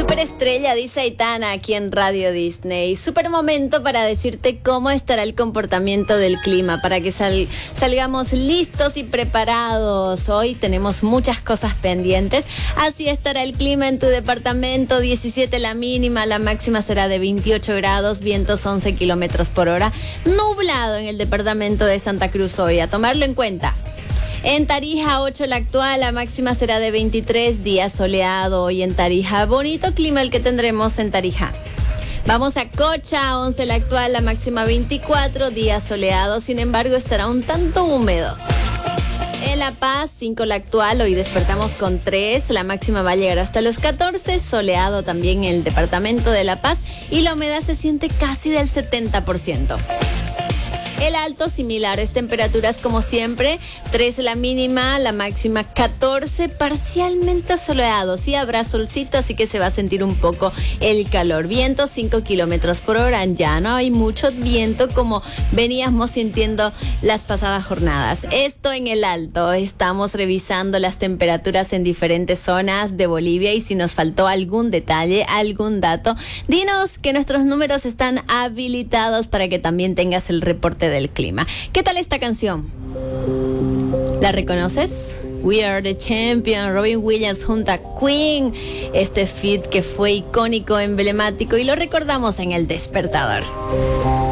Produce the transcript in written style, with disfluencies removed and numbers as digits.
Superestrella, dice Aitana aquí en Radio Disney. Super momento para decirte cómo estará el comportamiento del clima, para que salgamos listos y preparados. Hoy tenemos muchas cosas pendientes. Así estará el clima en tu departamento: 17 la mínima, la máxima será de 28 grados, vientos 11 kilómetros por hora. Nublado en el departamento de Santa Cruz hoy, a tomarlo en cuenta. En Tarija, 8 la actual, la máxima será de 23, día soleado hoy en Tarija. Bonito clima el que tendremos en Tarija. Vamos a Cocha, 11 la actual, la máxima 24, día soleado, sin embargo estará un tanto húmedo. En La Paz, 5 la actual, hoy despertamos con 3, la máxima va a llegar hasta los 14, soleado también en el departamento de La Paz y la humedad se siente casi del 70%. El Alto, similares temperaturas como siempre, 13 la mínima, la máxima 14, parcialmente soleado. Sí habrá solcito, así que se va a sentir un poco el calor. Viento 5 kilómetros por hora, ya no hay mucho viento como veníamos sintiendo las pasadas jornadas. Esto en el Alto, estamos revisando las temperaturas en diferentes zonas de Bolivia y si nos faltó algún detalle, algún dato, dinos que nuestros números están habilitados para que también tengas el reporte del clima. ¿Qué tal esta canción? ¿La reconoces? We Are the Champion, Robin Williams junto a Queen. Este feat que fue icónico, emblemático y lo recordamos en El Despertador.